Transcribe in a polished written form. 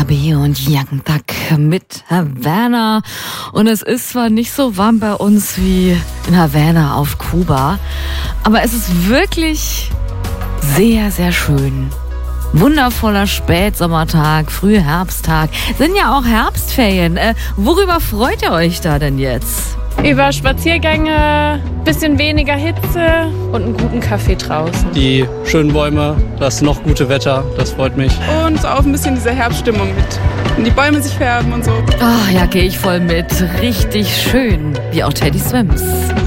RB und Young Thug mit Havana. Und es ist zwar nicht so warm bei uns wie in Havana auf Kuba, aber es ist wirklich sehr, sehr schön. Wundervoller Spätsommertag, Frühherbsttag. Sind ja auch Herbstferien. Worüber freut ihr euch da denn jetzt? Über Spaziergänge, bisschen weniger Hitze und einen guten Kaffee draußen. Die schönen Bäume, das noch gute Wetter, das freut mich. Und so auch ein bisschen diese Herbststimmung mit. Und die Bäume sich färben und so. Oh, ja, gehe ich voll mit. Richtig schön. Wie auch Teddy Swims.